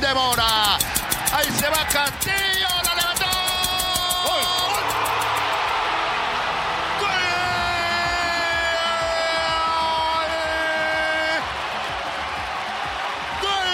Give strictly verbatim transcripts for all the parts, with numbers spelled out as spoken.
de Mora. Ahí se va Castillo, la levantó. ¡Gol! ¡Gol! ¡Gol!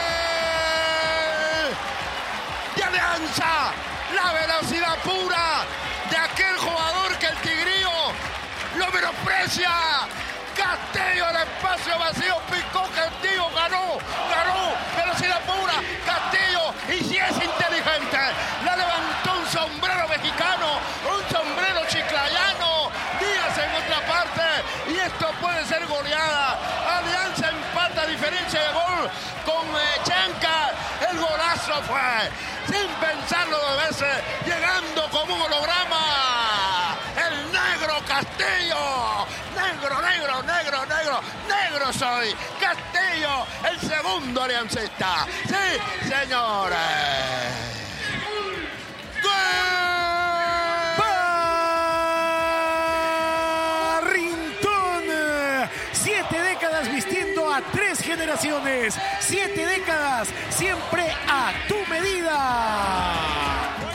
De Alianza, la velocidad pura de aquel jugador que el Tigrillo lo menosprecia. Castillo, el espacio vacío, picó Castillo, ganó, ganó, velocidad pura, Castillo, y si es inteligente, la levantó un sombrero mexicano, un sombrero chiclayano, Díaz en otra parte, y esto puede ser goleada. Alianza empata, diferencia de gol con eh, Chanca, el golazo fue, sin pensarlo dos veces, llegando como un holograma, el negro Castillo, negro, negro, negro, negro, negro soy, Castillo, el segundo aliancista, sí, señores. Barrintón, siete décadas vistiendo a tres generaciones, siete décadas siempre a tu medida.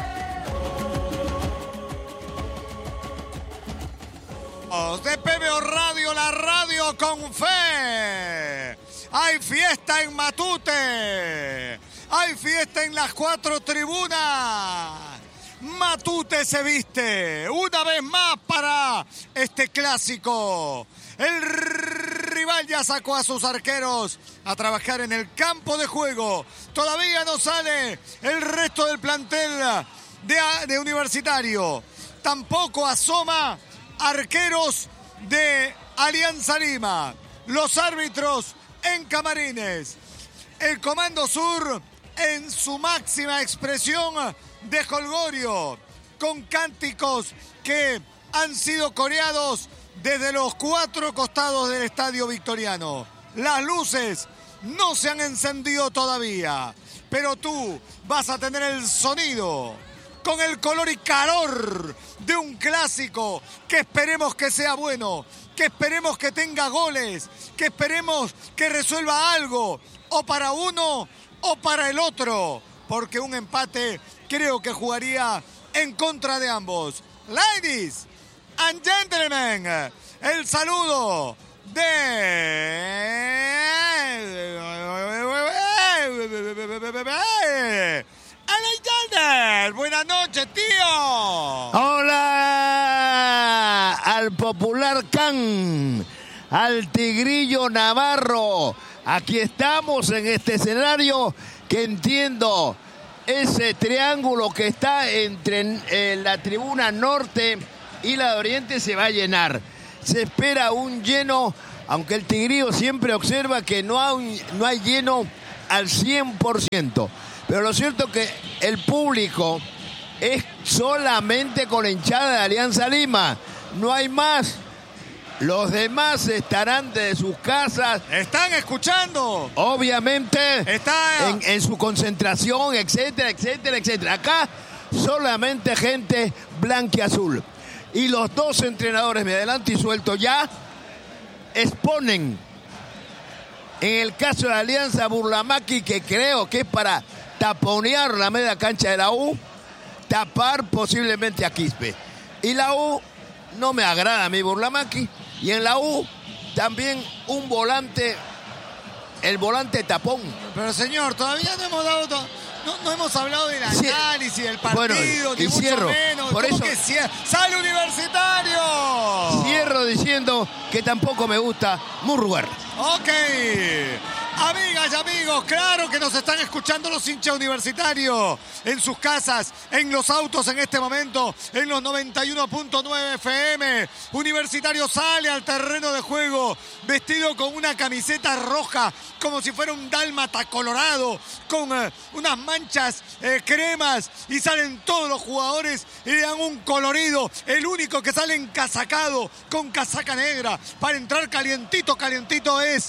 De P B O Radio, la radio con fe. Hay fiesta en Matute. Hay fiesta en las cuatro tribunas. Matute se viste una vez más para este clásico. El rival ya sacó a sus arqueros a trabajar en el campo de juego. Todavía no sale el resto del plantel de, de Universitario. Tampoco asoma arqueros de Alianza Lima. Los árbitros en camarines. El Comando Sur en su máxima expresión de jolgorio, con cánticos que han sido coreados desde los cuatro costados del Estadio Victoriano. Las luces no se han encendido todavía, pero tú vas a tener el sonido con el color y calor de un clásico que esperemos que sea bueno, que esperemos que tenga goles, que esperemos que resuelva algo, o para uno o para el otro, porque un empate creo que jugaría en contra de ambos. Ladies and gentlemen, el saludo de Alexander. Buenas noches, tío. Hola al popular Can, al Tigrillo Navarro. Aquí estamos en este escenario que entiendo ese triángulo que está entre eh, la tribuna norte y la de oriente se va a llenar. Se espera un lleno, aunque el Tigrillo siempre observa que no hay, no hay lleno al cien por ciento. Pero lo cierto es que el público es solamente con la hinchada de Alianza Lima. No hay más. Los demás estarán desde sus casas. ¿Están escuchando? Obviamente. Está en, en su concentración, etcétera, etcétera, etcétera. Acá solamente gente blanquiazul. Y los dos entrenadores, me adelanto y suelto ya, exponen, en el caso de la Alianza, Burlamaqui, que creo que es para taponear la media cancha de la U, tapar posiblemente a Quispe. Y la U no me agrada a mí Burlamaqui. Y en la U también un volante, el volante tapón. Pero señor, todavía no hemos dado... To- no, no hemos hablado del análisis sí. del partido, bueno, ni mucho cierro. menos. Por ¿Cómo eso, que cier- ¡Sale Universitario! Cierro diciendo que tampoco me gusta Murruguer. Ok. Amigas y amigos, claro que nos están escuchando los hinchas universitarios en sus casas, en los autos en este momento, en los noventa y uno punto nueve F M. Universitario sale al terreno de juego vestido con una camiseta roja, como si fuera un dálmata colorado, con eh, unas manchas eh, cremas, y salen todos los jugadores y le dan un colorido. El único que sale encasacado con casaca negra para entrar calientito, calientito es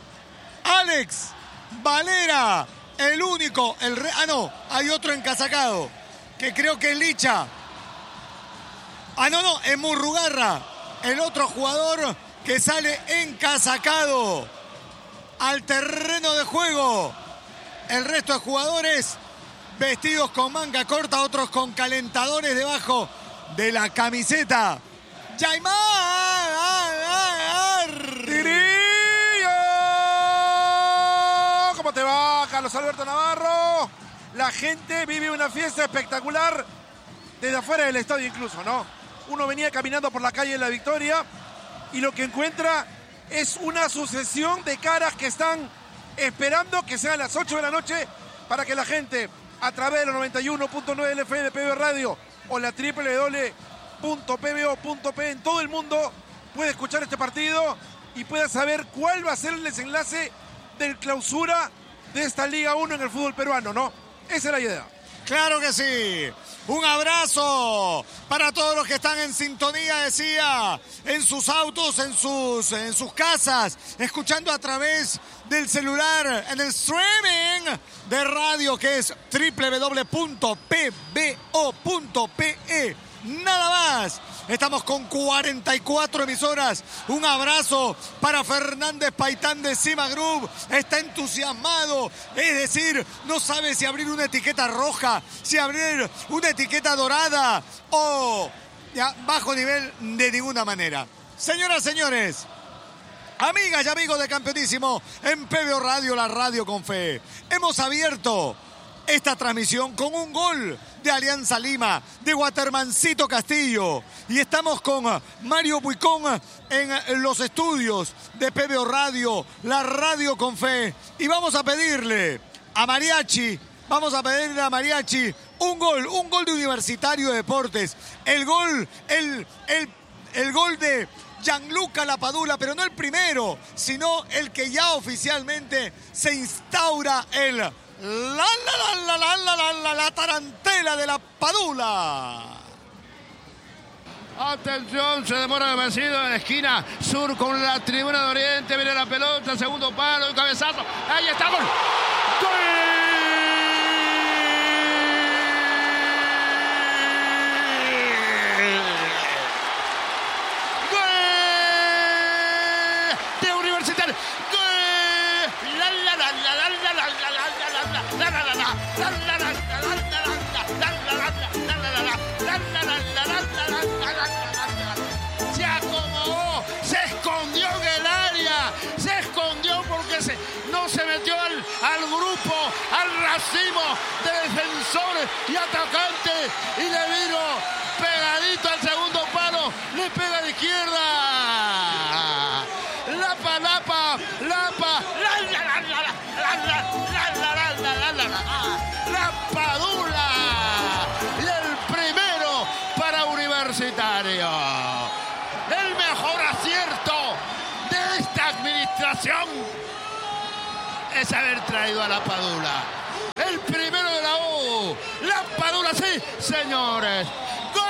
Alex Valera, el único, el re... ah no, hay otro encasacado, que creo que es Licha. Ah no, no, es Murrugarra, el otro jugador que sale encasacado al terreno de juego. el resto de jugadores vestidos con manga corta, otros con calentadores debajo de la camiseta. ¡Yaimar! ¡Tigrillo! ¿Cómo te va, Carlos Alberto Navarro? La gente vive una fiesta espectacular desde afuera del estadio incluso, ¿no? Uno venía caminando por la calle de La Victoria y lo que encuentra es una sucesión de caras que están esperando que sean las ocho de la noche para que la gente, a través de los noventa y uno punto nueve L F de P B O Radio o la doble u doble u doble u punto p b o punto p en todo el mundo, pueda escuchar este partido y pueda saber cuál va a ser el desenlace del clausura de esta Liga uno en el fútbol peruano, ¿no? Esa es la idea. Claro que sí. Un abrazo para todos los que están en sintonía, decía, en sus autos, en sus, en sus casas, escuchando a través del celular, en el streaming de radio que es doble u doble u doble u punto p b o punto p e. Nada más. Estamos con cuarenta y cuatro emisoras. Un abrazo para Fernández Paitán de Cima Group. Está entusiasmado. Es decir, no sabe si abrir una etiqueta roja, si abrir una etiqueta dorada o ya, bajo nivel de ninguna manera. Señoras, señores, amigas y amigos de Campeonísimo en P B O Radio, la radio con fe. Hemos abierto esta transmisión con un gol de Alianza Lima, de Watermancito Castillo. Y estamos con Mario Buicón en los estudios de P B O Radio, la radio con fe. Y vamos a pedirle a Mariachi, vamos a pedirle a Mariachi un gol, un gol de Universitario de Deportes. El gol, el, el, el gol de Gianluca Lapadula, pero no el primero, sino el que ya oficialmente se instaura el La, la, la, la, la, la, la, la tarantela de la Padula. Atención, se demora demasiado en la esquina sur con la tribuna de Oriente. Viene la pelota, segundo palo, un cabezazo. Ahí está, gol. ¡Gol! Se acomodó, se escondió en el área, se escondió porque se, no se metió al, al grupo, al racimo de defensores y atacantes, y le vino pegadito al segundo palo, le pega de izquierda. Lapa, lapa, lapa, la, la, la, la, la, la, la, la, la, la, la, la Padula, y el primero para Universitario. El mejor acierto de esta administración es haber traído a la Padula. El primero de la U, la Padula, sí, señores. ¡Gol!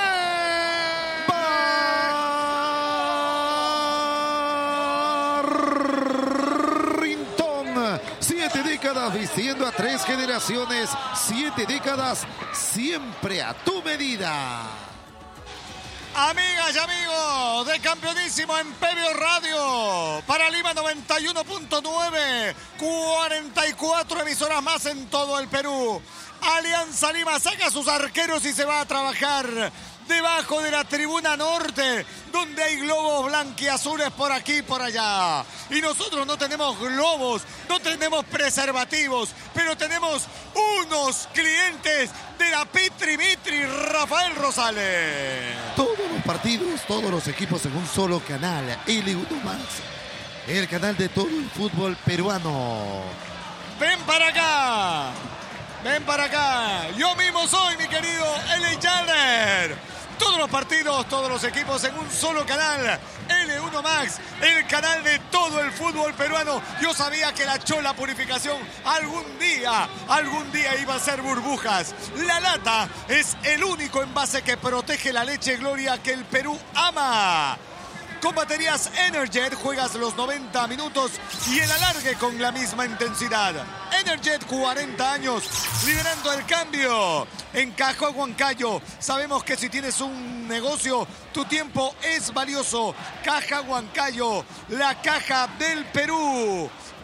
Siete décadas vistiendo a tres generaciones, siete décadas siempre a tu medida. Amigas y amigos de Campeonísimo en P B O Radio, para Lima noventa y uno punto nueve, cuarenta y cuatro emisoras más en todo el Perú. Alianza Lima saca sus arqueros y se va a trabajar debajo de la tribuna norte, donde hay globos blanquiazules por aquí y por allá. Y nosotros no tenemos globos, no tenemos preservativos, pero tenemos unos clientes de la Pitri Mitri, Rafael Rosales. Todos los partidos, todos los equipos en un solo canal, L uno más, el canal de todo el fútbol peruano. Ven para acá, ven para acá. Yo mismo soy, mi querido L. Jaller. Todos los partidos, todos los equipos en un solo canal. L uno Max, el canal de todo el fútbol peruano. Yo sabía que la Chola Purificación algún día, algún día iba a ser burbujas. La lata es el único envase que protege la leche Gloria que el Perú ama. Con baterías Energet juegas los noventa minutos y el alargue con la misma intensidad. Energet, cuarenta años, liderando el cambio. En Caja Huancayo, sabemos que si tienes un negocio, tu tiempo es valioso. Caja Huancayo, la caja del Perú.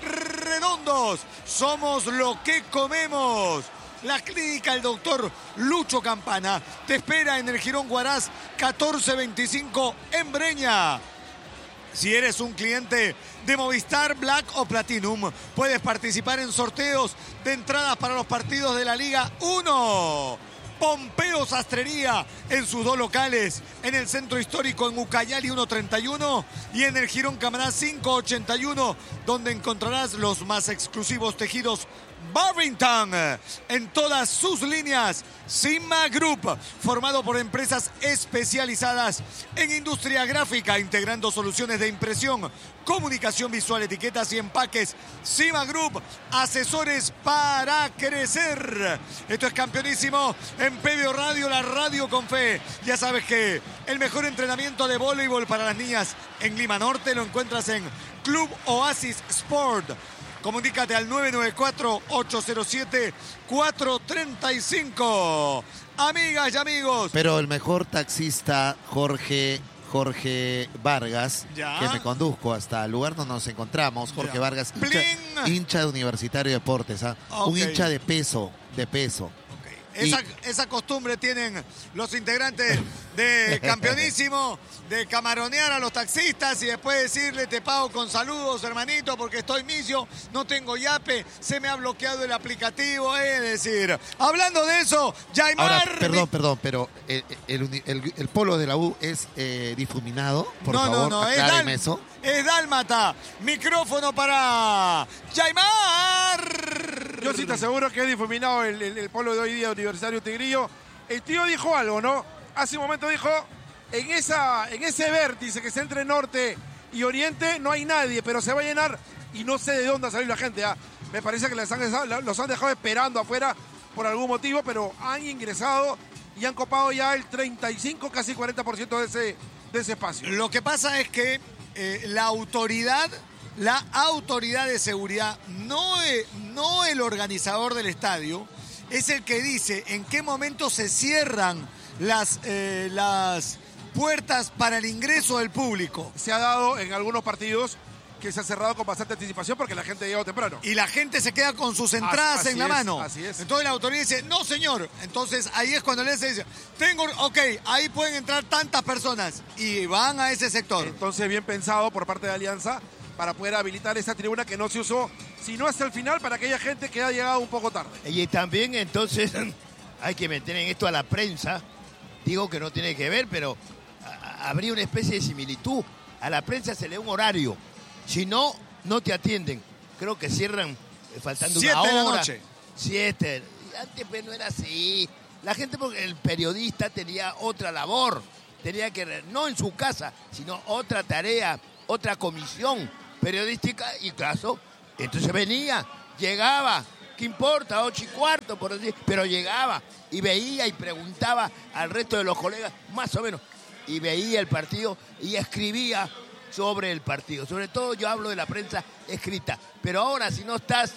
redondos. Somos lo que comemos. La clínica El Doctor Lucho Campana te espera en el Jirón Huaraz catorce veinticinco en Breña. Si eres un cliente de Movistar Black o Platinum, puedes participar en sorteos de entradas para los partidos de la Liga uno. Pompeo Sastrería en sus dos locales, en el Centro Histórico en Ucayali ciento treinta y uno y en el Jirón Camaná quinientos ochenta y uno, donde encontrarás los más exclusivos tejidos Barrington en todas sus líneas. Sigma Group, formado por empresas especializadas en industria gráfica, integrando soluciones de impresión, comunicación visual, etiquetas y empaques. Sigma Group, asesores para crecer. Esto es Campeonísimo en P B O Radio, la radio con fe. Ya sabes que el mejor entrenamiento de voleibol para las niñas en Lima Norte lo encuentras en Club Oasis Sport. Comunícate al nueve nueve cuatro, ocho cero siete, cuatro tres cinco. Amigas y amigos. Pero el mejor taxista, Jorge, Jorge Vargas, ya. que me conduzco hasta el lugar donde nos encontramos. Jorge Ya. Vargas, hincha, hincha de Universitario de Deportes, ¿ah? Okay. Un hincha de peso, de peso. Esa, esa costumbre tienen los integrantes de Campeonísimo, de camaronear a los taxistas y después decirle te pago con saludos, hermanito, porque estoy misio, no tengo yape, se me ha bloqueado el aplicativo. Es decir, hablando de eso, Jaimar... Ahora, perdón, perdón, pero el, el, el, el polo de la U es eh, difuminado. Por no, favor, no, no, es, acláreme dál- eso. es dálmata. Micrófono para Jaimar. Yo sí te aseguro que es difuminado el, el, el polo de hoy día Universitario Tigrillo. El tío dijo algo, ¿no? Hace un momento dijo, en, esa, en ese vértice que se entre norte y oriente no hay nadie, pero se va a llenar y no sé de dónde va a salir la gente. ¿ah? Me parece que les han, los han dejado esperando afuera por algún motivo, pero han ingresado y han copado ya el treinta y cinco, casi cuarenta por ciento de ese, de ese espacio. Lo que pasa es que eh, la autoridad... La autoridad de seguridad, no, es, no el organizador del estadio, es el que dice en qué momento se cierran las, eh, las puertas para el ingreso del público. Se ha dado en algunos partidos que se ha cerrado con bastante anticipación porque la gente ha llegado temprano. Y la gente se queda con sus entradas Así en la es, mano. así es. Entonces la autoridad dice, no señor. Entonces ahí es cuando le dice, tengo, ok, ahí pueden entrar tantas personas. Y van a ese sector. Entonces bien pensado por parte de Alianza para poder habilitar esa tribuna que no se usó, sino hasta el final para aquella gente que ha llegado un poco tarde. Y también entonces hay que meter en esto a la prensa. Digo que no tiene que ver, pero a- a- habría una especie de similitud. A la prensa se le da un horario. Si no, no te atienden. Creo que cierran eh, faltando Siete una hora. de la noche. Siete. Y antes pues no era así. La gente, porque el periodista tenía otra labor. Tenía que, no en su casa, sino otra tarea, otra comisión periodística y caso. Entonces venía, llegaba, ¿qué importa? Ocho y cuarto, por decir, pero llegaba y veía y preguntaba al resto de los colegas, más o menos, y veía el partido y escribía sobre el partido. Sobre todo yo hablo de la prensa escrita, pero ahora si no estás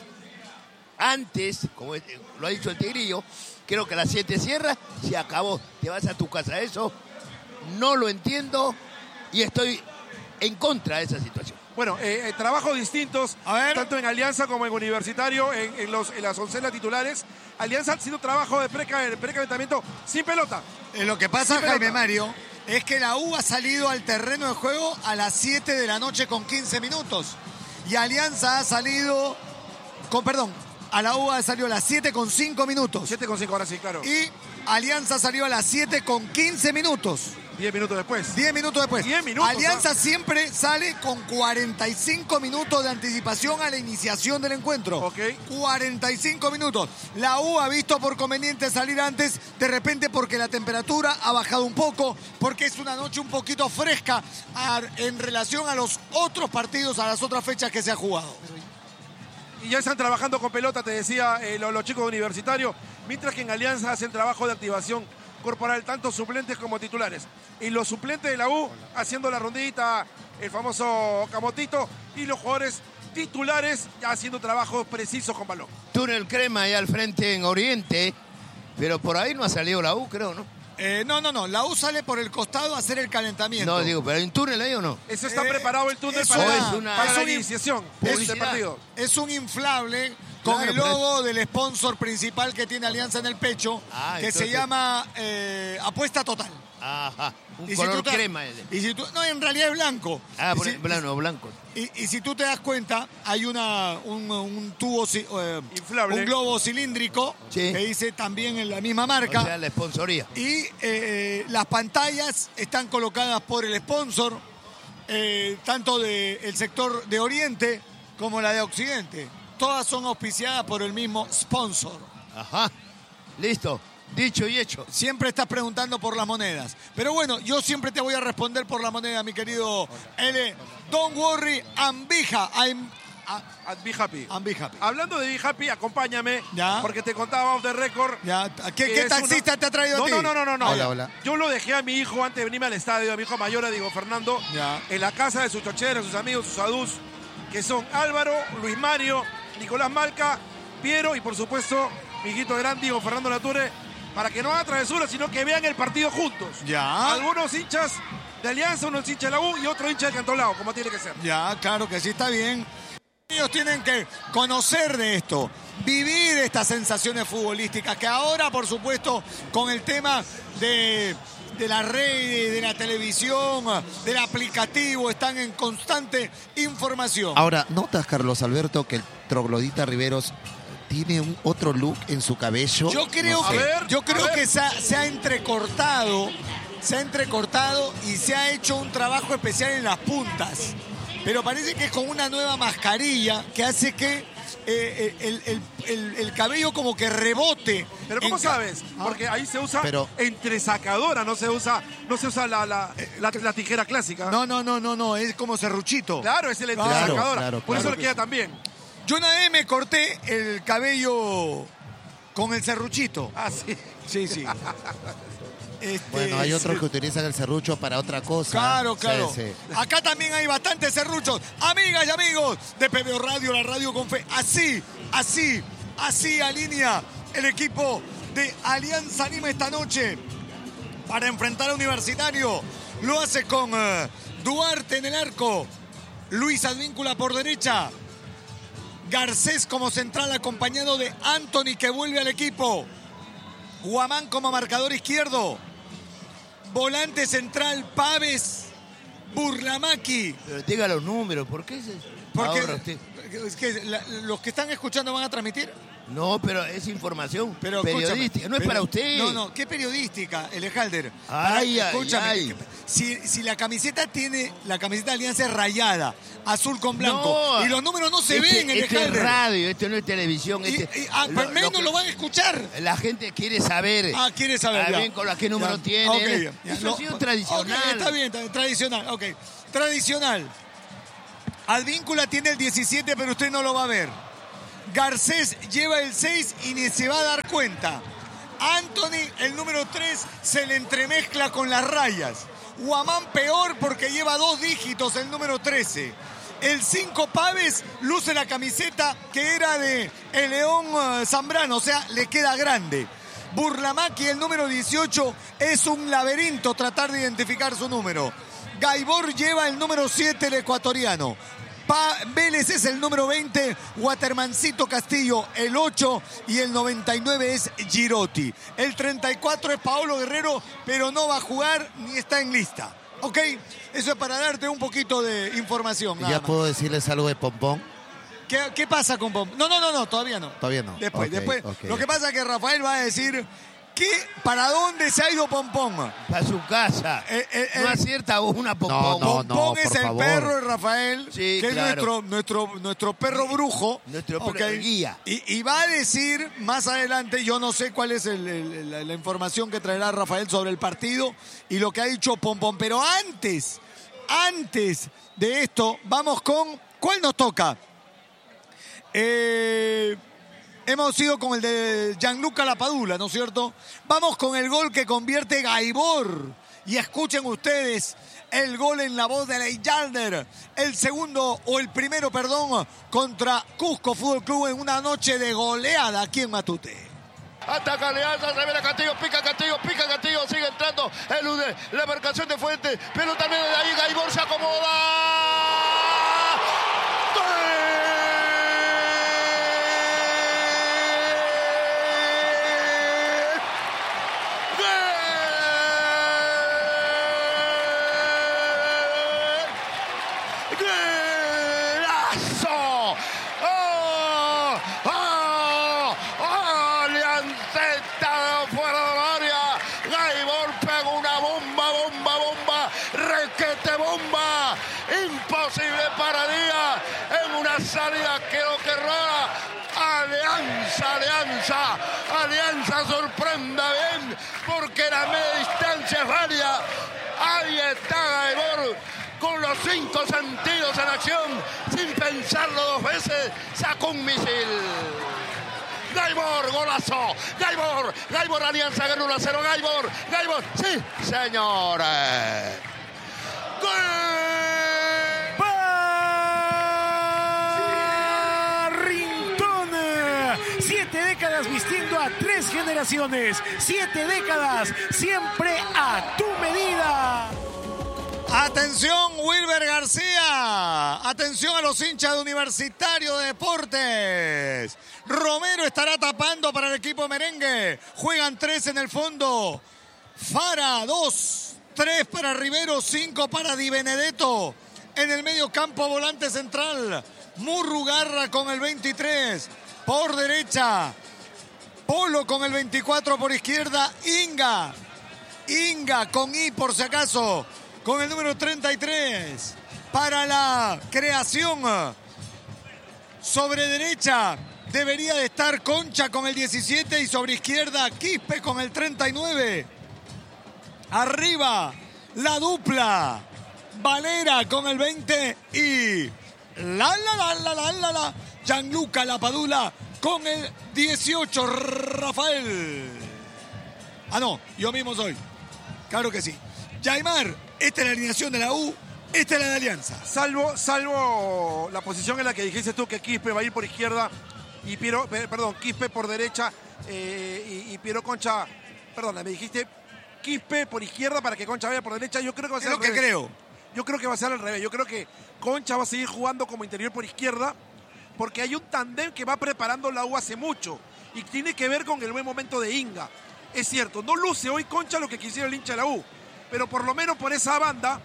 antes, como lo ha dicho el Tigrillo, creo que a las siete cierra, se acabó, te vas a tu casa. Eso no lo entiendo y estoy en contra de esa situación. Bueno, eh, eh, trabajos distintos, tanto en Alianza como en Universitario, en, en, los, en las oncenas titulares. Alianza ha sido trabajo de preca- precalentamiento sin pelota. Eh, lo que pasa, Sin Jaime pelota. Mario, es que la U ha salido al terreno de juego a las siete de la noche con quince minutos. Y Alianza ha salido, con perdón, a la U ha salido a las siete con cinco minutos. siete con cinco, ahora sí, claro. Y Alianza salió a las siete con quince minutos. diez minutos después. diez minutos después. diez minutos, Alianza ¿ah? siempre sale con cuarenta y cinco minutos de anticipación a la iniciación del encuentro. Ok. cuarenta y cinco minutos. La U ha visto por conveniente salir antes, de repente porque la temperatura ha bajado un poco, porque es una noche un poquito fresca a- en relación a los otros partidos, a las otras fechas que se ha jugado. Y ya están trabajando con pelota, te decía, eh, los, los chicos de Universitario, mientras que en Alianza hacen trabajo de activación corporal, tanto suplentes como titulares. Y los suplentes de la U haciendo la rondita, el famoso camotito, y los jugadores titulares ya haciendo trabajos precisos con balón. Túnel Crema ahí al frente en Oriente, pero por ahí no ha salido la U, creo, ¿no? Eh, no, no, no. La U sale por el costado a hacer el calentamiento. No, digo, ¿pero hay un túnel ahí o no? Eso está Eh, preparado el túnel es para, una- la- es una- para es la un- iniciación es- del partido. Es un inflable con Claro, el pero logo del sponsor principal que tiene Alianza en el pecho, Ah, que entonces- se llama eh, Apuesta Total. Ajá, un Y si color tú te- crema. el- Y si tú, no, en realidad es blanco. Ah, Y por si- el plano blanco. Y, y si tú te das cuenta, hay una, un, un tubo, ci- eh, Inflable. un globo cilíndrico Sí. que dice también en la misma O marca. sea, la sponsoría. Y eh, las pantallas están colocadas por el sponsor, eh, tanto del sector de Oriente como la de Occidente. Todas son auspiciadas por el mismo sponsor. Ajá. Listo. Dicho y hecho. Siempre estás preguntando por las monedas. Pero bueno, yo siempre te voy a responder por la moneda, mi querido L. Don't worry, I'm be ha- I'm, ah, At Be Happy. I'm be happy. Hablando de Be Happy, acompáñame, Ya. porque te contaba off the record. Ya, ¿Qué, que qué es taxista una- te ha traído no, a ti? No, no, no, no, no. Hola, hola. Yo lo dejé a mi hijo antes de venirme al estadio, a mi hijo mayor, a Diego Fernando, Ya. en la casa de sus chocheros, sus amigos, sus adús, que son Álvaro, Luis Mario, Nicolás Malca, Piero y por supuesto mi hijito grande, Diego Fernando Lature, para que no hagan travesuras, sino que vean el partido juntos. Ya. Algunos hinchas de Alianza, unos hinchas de la U y otro hincha del Cantolao, como tiene que ser. Ya, claro que sí, está bien. Ellos tienen que conocer de esto, vivir estas sensaciones futbolísticas, que ahora, por supuesto, con el tema de, de las redes, de la televisión, del aplicativo, están en constante información. Ahora, ¿notas, Carlos Alberto, que el troglodita Riveros tiene un otro look en su cabello? Yo creo A que, ver, yo a creo ver. que se ha, se ha entrecortado, se ha entrecortado y se ha hecho un trabajo especial en las puntas. Pero parece que es con una nueva mascarilla que hace que eh, el, el- el- el cabello como que rebote. Pero ¿cómo en ca- sabes? Ah. Porque ahí se usa Pero- entresacadora, no se usa, no se usa la, la, la- la tijera clásica. No, no, no, no, no, es como serruchito. Claro, es el Claro, entresacadora. claro, Por eso claro le queda tan bien. Yo una vez me corté el cabello con el serruchito. Ah, sí. Sí, sí. Este, Bueno, hay otros sí. que utilizan el serrucho para otra cosa. Claro, Sí, claro. sí. Acá también hay bastantes serruchos. Amigas y amigos de P B O Radio, la radio con fe. Así, así, así alinea el equipo de Alianza Lima esta noche para enfrentar a Universitario. Lo hace con eh, Duarte en el arco, Luis Advíncula por derecha, Garcés como central acompañado de Anthony que vuelve al equipo, Guamán como marcador izquierdo, volante central Paves, Burlamaqui. Pero diga los números, ¿por qué se Porque ahorra usted? es que la- los que están escuchando van a transmitir. No, pero es información Pero periodística, escúchame, no es pero- para usted. No, no, ¿qué periodística, Elejalder? Ay, ay, Escúchame, ay. Si, si la camiseta tiene, la camiseta de Alianza es rayada, azul con blanco, No, y los números no se este, ven, Esto es Elejalder. radio, esto no es televisión. Y, Este, y, ah, lo- pero menos lo que- lo van a escuchar. La gente quiere saber. Ah, quiere saber. A ya. ver, con la- qué número Ya. tiene. Ok, ya. Eso No, ha sido ok, tradicional. está bien, está bien, tradicional. Ok, tradicional. Advíncula tiene el diecisiete, pero usted no lo va a ver. Garcés lleva el seis y ni se va a dar cuenta. Anthony, el número tres, se le entremezcla con las rayas. Guamán peor porque lleva dos dígitos, el número trece. El cinco Paves luce la camiseta que era de el León eh, Zambrano, o sea, le queda grande. Burlamaqui, el número dieciocho, es un laberinto tratar de identificar su número. Gaibor lleva el número siete, el ecuatoriano. Pa- Vélez es el número veinte, Watermancito Castillo el ocho y el noventa y nueve es Girotti. El treinta y cuatro es Paolo Guerrero, pero no va a jugar ni está en lista. ¿Ok? Eso es para darte un poquito de información. nada ¿Ya más. puedo decirles algo de Pompón? ¿Qué, qué pasa con Pom? No, no, no, no, todavía no. Todavía no. Después, Ok, después. ok. Lo que pasa es que Rafael va a decir ¿qué, ¿para dónde se ha ido Pompón? Para su casa. Eh, eh, no eh. acierta una No, pompón. no. Pompón es el favor. perro de Rafael, Sí, que claro. es nuestro, nuestro, nuestro perro brujo. Nuestro Ok. perro guía. Y, y va a decir más adelante, yo no sé cuál es el- el- la, la información que traerá Rafael sobre el partido y lo que ha dicho Pompón. Pero antes, antes de esto, vamos con, ¿cuál nos toca? Eh, hemos ido con el de Gianluca Lapadula, ¿no es cierto? Vamos con el gol que convierte Gaibor. Y escuchen ustedes el gol en la voz de Leijaldner. El segundo, o el primero, perdón, contra Cusco Fútbol Club en una noche de goleada aquí en Matute. ataca Alianza, se viene Castillo, pica Castillo, pica Castillo, sigue entrando el U D, la marcación de Fuentes, pero también de ahí Gaibor se acomoda. Imposible para Díaz en una salida creo que rara. Alianza, Alianza, Alianza sorprende bien porque la media distancia es válida. Ahí está Gaibor con los cinco sentidos en acción, sin pensarlo dos veces, sacó un misil. Gaibor, golazo, Gaibor, Gaibor, Alianza ganó uno a cero, Gaibor, Gaibor, sí, señores. ¡Gol! Siete décadas vistiendo a tres generaciones. Siete décadas, siempre a tu medida. Atención, Wilber García. Atención a los hinchas de Universitario de Deportes. Romero estará tapando para el equipo merengue. Juegan tres en el fondo. Fara, dos. Tres para Rivero, cinco para Di Benedetto. En el medio campo, volante central. Murrugarra con el veintitrés. Por derecha, Polo con el veinticuatro por izquierda, Inga. Inga con I por si acaso, con el número treinta y tres. Para la creación, sobre derecha debería de estar Concha con el diecisiete y sobre izquierda Quispe con el treinta y nueve. Arriba, la dupla, Valera con el veinte y la la la la la la la. Gianluca Lapadula con el dieciocho, Rafael. Ah, no, yo mismo soy. Claro que sí. Yaimar, esta es la alineación de la U, esta es la de Alianza. Salvo, salvo la posición en la que dijiste tú que Quispe va a ir por izquierda y Piero, perdón, Quispe por derecha eh, y, y Piero Concha, perdón, me dijiste Quispe por izquierda para que Concha vaya por derecha. Yo creo que va a ser Es lo que creo. Yo creo que va a ser al revés. Yo creo que Concha va a seguir jugando como interior por izquierda, porque hay un tándem que va preparando la U hace mucho y tiene que ver con el buen momento de Inga. Es cierto, no luce hoy Concha lo que quisiera el hincha de la U, pero por lo menos por esa banda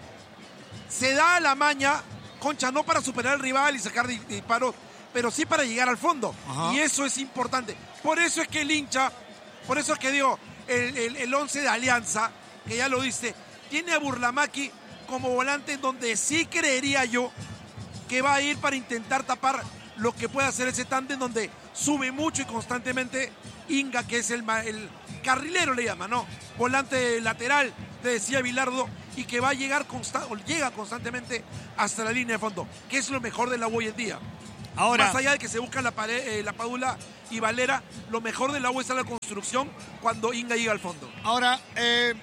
se da la maña Concha, no para superar al rival y sacar disparos, pero sí para llegar al fondo. Ajá. Y eso es importante. Por eso es que el hincha, por eso es que digo, el, el, el once de Alianza, que ya lo dice, tiene a Burlamaqui como volante en donde sí creería yo que va a ir para intentar tapar lo que puede hacer ese tándem donde sube mucho y constantemente Inga, que es el, el carrilero, le llama, ¿no? Volante lateral, te decía Bilardo, y que va a llegar consta- o llega constantemente hasta la línea de fondo, que es lo mejor de la U hoy en día. Ahora, más allá de que se buscan la, pare- eh, la Padula y Valera, lo mejor de la U es la construcción cuando Inga llega al fondo. Ahora, eh,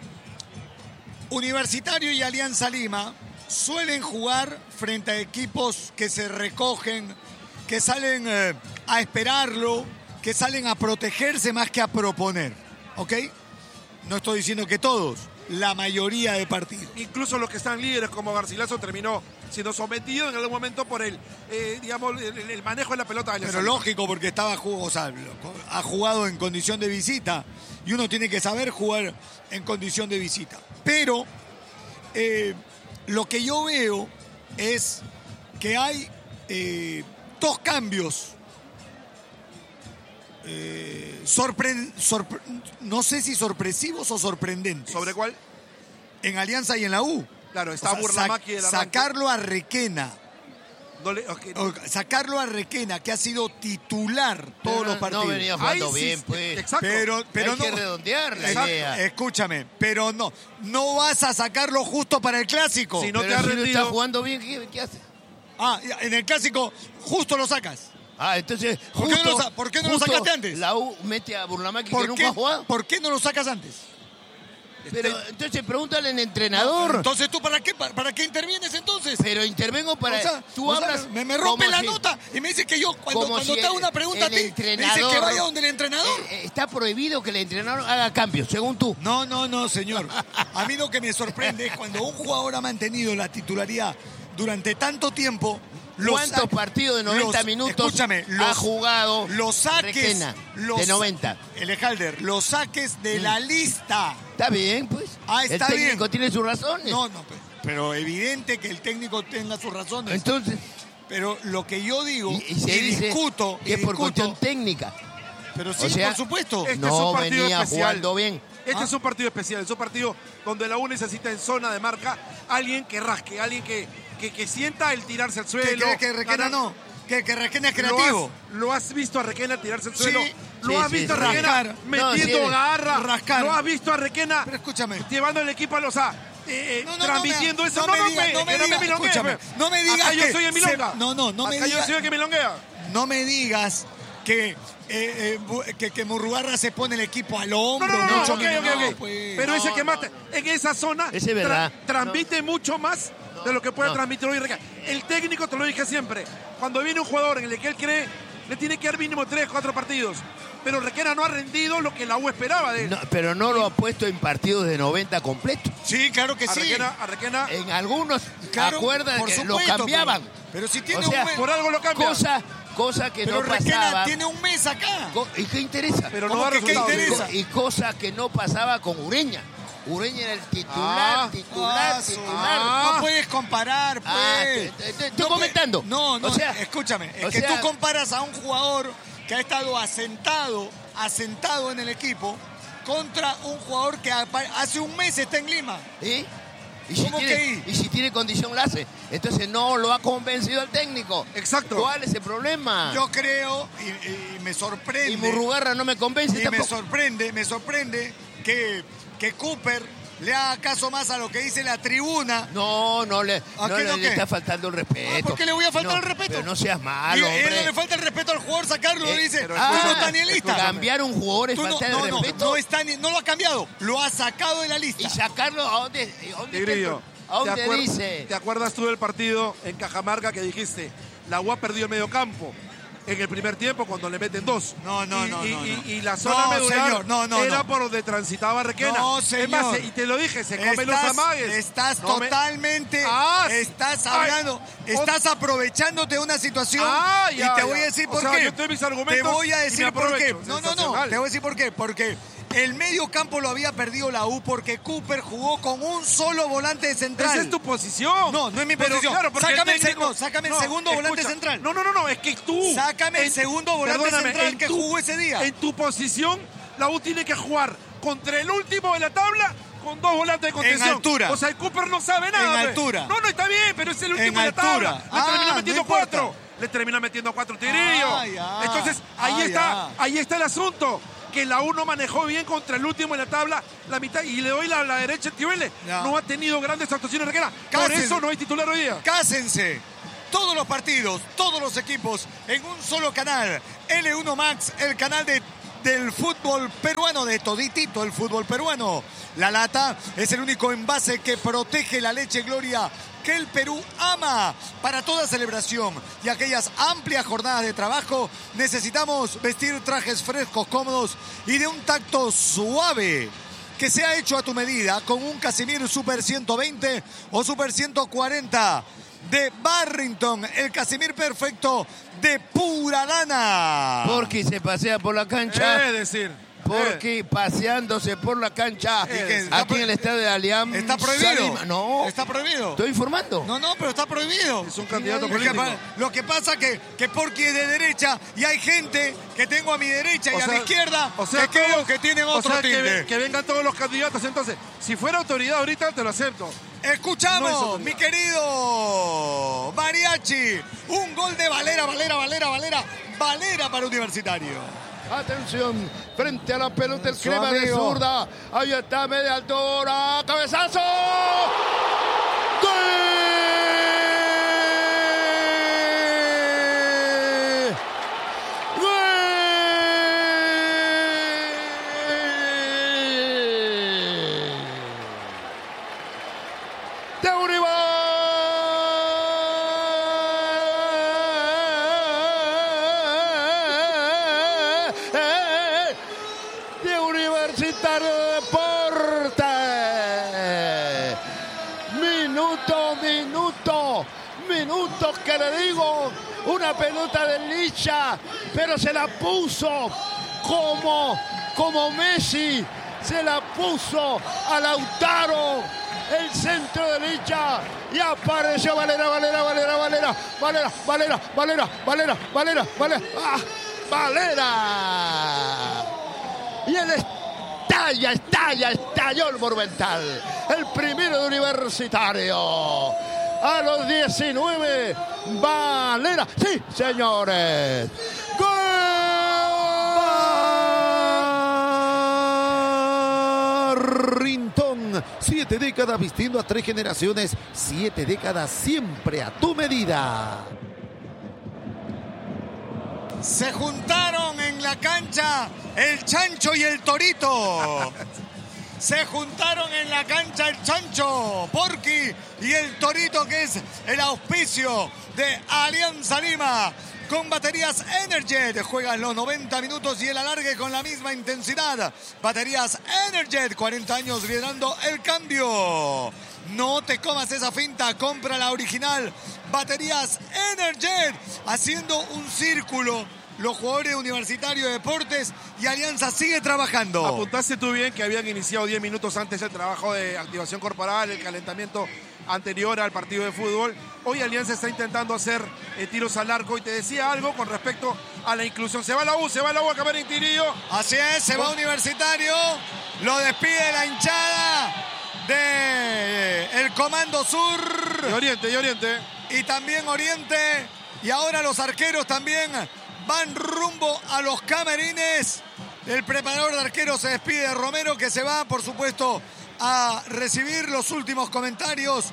Universitario y Alianza Lima suelen jugar frente a equipos que se recogen, que salen eh, a esperarlo, que salen a protegerse más que a proponer, ¿ok? No estoy diciendo que todos, la mayoría de partidos. Incluso los que están líderes como Garcilaso terminó siendo sometido en algún momento por el, eh, digamos, el, el manejo de la pelota. De Pero lógico, porque estaba o sea, ha jugado en condición de visita y uno tiene que saber jugar en condición de visita. Pero eh, lo que yo veo es que hay eh, dos cambios. Eh, sorpre- sorpre- no sé si sorpresivos o sorprendentes. ¿Sobre cuál? En Alianza y en la U. Claro, está o sea, Burlamaqui del arranque. Sacarlo a Requena. No le, okay. O, sacarlo a Requena, que ha sido titular todos pero los partidos. No venía jugando Ay, bien, sí, pues. Exacto. Pero, pero Hay no, que redondear la Exacto. idea. Escúchame, pero no, no vas a sacarlo justo para el clásico. Si no Pero te ha si no rendido. está jugando bien, ¿qué, qué hace? Ah, en el clásico justo lo sacas. Ah, entonces, ¿Por qué justo, no lo sa- por qué no lo justo sacaste antes? La U mete a Burlamaqui que ¿Por nunca qué, ha jugado. ¿Por qué no lo sacas antes? Pero Este- entonces pregúntale al entrenador. Entonces, ¿tú para qué, para, para qué intervienes entonces? Pero intervengo para... O sea, tú o sea, hablas me, me rompe como la si- nota y me dice que yo, cuando, como cuando si te hago el- una pregunta a el ti, me dice que entrenador- vaya donde el entrenador. Eh, eh, Está prohibido que el entrenador haga cambios, según tú. No, no, no, señor. A mí lo que me sorprende es cuando un jugador ha mantenido la titularidad durante tanto tiempo. Los ¿Cuántos sa- partidos de noventa los- minutos escúchame, ha los, jugado los saques Requena los, de noventa? Elejalder, los saques de la lista. Está bien, pues. Ah, está el técnico bien. tiene sus razones. No, no, pe- pero evidente que el técnico tenga sus razones. Entonces, Pero lo que yo digo y, y, y se dice discuto, que y es por discuto, cuestión técnica. pero sí, o sea, por supuesto. Este es no un partido venía especial. jugando bien. Este Ah. es un partido especial, es un partido donde la U necesita en zona de marca alguien que rasque, alguien que, que, que sienta el tirarse al ¿Qué suelo. crees que Requena ganar- no? Que, que Requena es ¿Lo creativo. has, lo has visto a Requena tirarse al suelo? Sí. ¿Lo Sí, has sí, visto sí. a Requena Rascar. metiendo No, sí. garra? Rascar. ¿Lo has visto a Requena Pero escúchame. llevando el equipo a los A? eh, eh, No, no, no transmitiendo me- eso? no No, me no, digas, me, no me que no digas, me milonguee, escúchame, pe. no me digas Acá yo que soy el se- milonga. no, no, no me Acá yo digas- soy el que milonguea. No me digas que, eh, eh, bu- que, que Murrugarra se pone el equipo al No, hombro. no, no, no, mucho ok, menos. ok, ok. No, pues. Pero ese No, que no. mata en esa zona Ese es verdad. transmite mucho más de lo que puede No. transmitir hoy Requena. El técnico, te lo dije siempre, cuando viene un jugador en el que él cree, le tiene que dar mínimo tres, cuatro partidos. Pero Requena no ha rendido lo que la U esperaba de él. No, pero no lo ha puesto en partidos de noventa completos. Sí, claro que a, sí. Requena, a Requena, En algunos, Claro, acuerda de por que supuesto, lo cambiaban. Pero, pero si tiene O sea, un mes. por algo lo cambia. Cosa, cosa que Pero no Requena pasaba. tiene un mes acá. Co- ¿Y qué interesa? pero no ¿cómo da que qué resultados. interesa? Co- y cosa que no pasaba con Ureña. Ureña era el titular, Ah, titular, Ah, su- titular. Ah. No puedes comparar, pues. Ah, te- te- te- estoy No comentando. puedes- No, no, O sea, escúchame. Es o que sea- tú comparas a un jugador que ha estado asentado, asentado en el equipo, contra un jugador que apa- hace un mes está en Lima. ¿Sí? Y si, ¿Cómo tiene, que y si tiene condición la hace. Entonces no lo ha convencido el técnico. Exacto. ¿Cuál es el problema? Yo creo, y, y me sorprende. y Murrugarra no me convence Y me tampoco. sorprende, me sorprende que, que Cooper le haga caso más a lo que dice la tribuna. No, no le, ¿A no qué le, no le qué? está faltando el respeto. Ah, ¿por qué le voy a faltar No, el respeto? Pero no seas malo, Y él hombre. no le falta el respeto al jugador, sacarlo, Eh, dice, pero tú Ah, no estás ni en lista. cambiar un jugador es Tú no, falta no, de no, respeto. no está ni- no lo ha cambiado, lo ha sacado de la lista. Y sacarlo a dónde, a dónde, Tigrillo, ¿a dónde ¿te acuer- dice? ¿te acuerdas tú del partido en Cajamarca que dijiste? La U ha perdido el medio campo en el primer tiempo cuando le meten dos. No, no, y, no, y- no, y- no. y la zona No, medular señor, no, no, era no. por donde transitaba Requena. No, Es señor. más, y te lo dije, se comen los Estás- amagues. Estás No me- totalmente, Ah, estás ay, hablando, o- estás aprovechándote de una situación Ah, ya, y te ya. voy a decir O por sea, qué. yo te doy mis Te argumentos voy a y me decir por qué. aprovecho. No, no, no, Sensacional. te voy a decir por qué. Porque el medio campo lo había perdido la U porque Cooper jugó con un solo volante de central. Esa es tu posición. No, no es mi Pero posición. claro, porque Sácame el el se- técnico- no, sácame el No, segundo volante escucha. central. No, no, no, no, es que tú. Sácame el segundo volante perdóname, central en que jugó ese día. En tu posición, la U tiene que jugar contra el último de la tabla con dos volantes de contención. altura. O sea, el Cooper no sabe nada. En pe. altura. No, no, está bien, pero es el último En de la altura. tabla. Le Ah, termina no metiendo importa. cuatro. Le termina metiendo cuatro tigrillos. Ah, ya. Entonces, ahí Ah, está, ya. ahí está el asunto. Que la U no manejó bien contra el último en la tabla, la mitad, y le doy la, la derecha a Tijuele. Ya. No ha tenido grandes actuaciones Requena. Por Cáceres. eso no hay titular hoy día. Cásense. Todos los partidos, todos los equipos en un solo canal. L uno Max, el canal de, del fútbol peruano, de toditito el fútbol peruano. La Lata es el único envase que protege la leche Gloria que el Perú ama. Para toda celebración y aquellas amplias jornadas de trabajo, necesitamos vestir trajes frescos, cómodos y de un tacto suave, que sea hecho a tu medida con un Casimir Super ciento veinte o Super ciento cuarenta de Barrington, el Casimir perfecto de pura lana. Porque se pasea por la cancha. Es decir, Porque paseándose por la cancha, ¿Y qué? ¿Está aquí en el pro- estadio de Alianza ¿Está prohibido? Lima. No, ¿Está prohibido? estoy informando. No, no, pero está prohibido. es un candidato Lo que, político. pa- lo que pasa que, que porque es de derecha y hay gente que tengo a mi derecha y O a sea- mi izquierda o sea, que creo todos- que tienen o otro sea, que, tinte. ve- que vengan todos los candidatos. Entonces, si fuera autoridad ahorita, te lo acepto. Escuchamos, No es autoridad. mi querido Mariachi. Un gol de Valera, Valera, Valera, Valera. Valera para Universitario. Atención, frente a la pelota el Su crema de amigo. zurda. Ahí está, media altura, cabezazo. ¡Gol! ¡Gol! que le digo, una pelota de Licha, pero se la puso como, como Messi, se la puso a Lautaro, el centro de Licha, y apareció Valera, Valera, Valera, Valera, Valera, Valera, Valera, Valera, Valera, Valera, ¡ah! Valera. Y el estalla, estalla, estalló el Monumental, el primero de Universitario. A los diecinueve, Valera. Sí, señores. ¡Gol! Rintón, siete décadas vistiendo a tres generaciones, siete décadas siempre a tu medida. Se juntaron en la cancha el Chancho y el Torito. Se juntaron en la cancha el Chancho, Porky y el Torito, que es el auspicio de Alianza Lima. Con baterías Energet juegan los noventa minutos y el alargue con la misma intensidad. Baterías Energet, cuarenta años liderando el cambio. No te comas esa finta, compra la original. Baterías Energet, haciendo un círculo. Los jugadores Universitarios de Deportes y Alianza sigue trabajando. Apuntaste tú bien que habían iniciado diez minutos antes el trabajo de activación corporal, el calentamiento anterior al partido de fútbol. Hoy Alianza está intentando hacer eh, tiros al arco y te decía algo con respecto a la inclusión. Se va la U, se va la U a Camarín Tirillo. Así es, se va Universitario, lo despide la hinchada de el Comando Sur. Y Oriente, y Oriente. Y también Oriente. Y ahora los arqueros también van rumbo a los camarines. El preparador de arqueros se despide de Romero, que se va, por supuesto, a recibir los últimos comentarios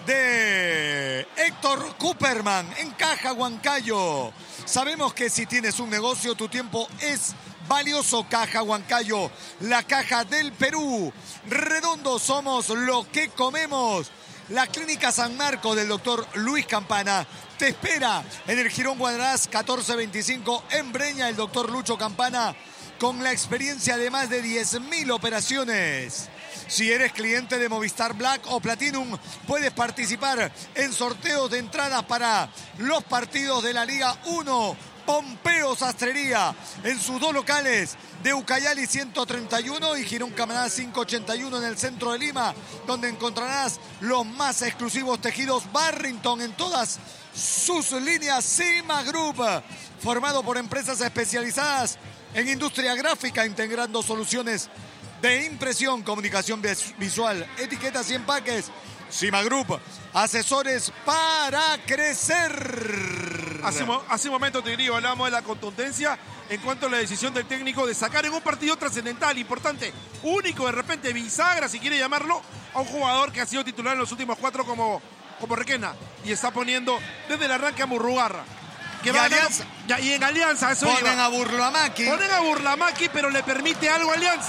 de Héctor Cooperman en Caja Huancayo. Sabemos que si tienes un negocio, tu tiempo es valioso. Caja Huancayo, la caja del Perú. Redondo somos lo que comemos. La Clínica San Marco del doctor Luis Campana te espera en el Girón Guadalás catorce veinticinco en Breña. El doctor Lucho Campana, con la experiencia de más de diez mil operaciones. Si eres cliente de Movistar Black o Platinum, puedes participar en sorteos de entradas para los partidos de la Liga uno. Pompeo Sastrería en sus dos locales de Ucayali ciento treinta y uno y Girón Camaná quinientos ochenta y uno en el centro de Lima, donde encontrarás los más exclusivos tejidos Barrington en todas sus líneas. Cima Group, formado por empresas especializadas en industria gráfica, integrando soluciones de impresión, comunicación visual, etiquetas y empaques. Cima Group, asesores para crecer. Hace, hace un momento, te diría, hablamos de la contundencia en cuanto a la decisión del técnico de sacar en un partido trascendental, importante, único, de repente bisagra, si quiere llamarlo, a un jugador que ha sido titular en los últimos cuatro como, como Requena, y está poniendo desde el arranque a Murrugarra. Que y, va Alianza, a, y en Alianza eso ponen iba. a Burlamaqui. Ponen a Burlamaqui, pero le permite algo a Alianza.